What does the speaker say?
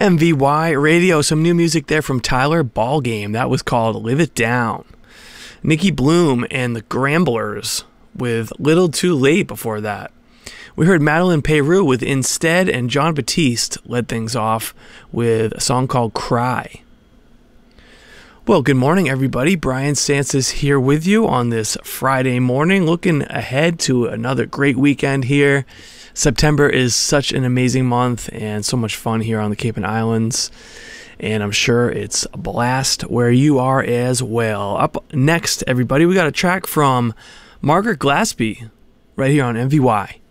MVY Radio, some new music there from Tyler Ballgame. That was called Live It Down. Nikki Bloom and the Gramblers with Little Too Late before that. We heard Madeline Peru with Instead, and John Batiste led things off with a song called Cry. Well, good morning, everybody. Brian Stancis here with you on this Friday morning, looking ahead to another great weekend here. September is such an amazing month and so much fun here on the Cape and Islands, and I'm sure it's a blast where you are as well. Up next, everybody, we got a track from Margaret Glaspie right here on MVY.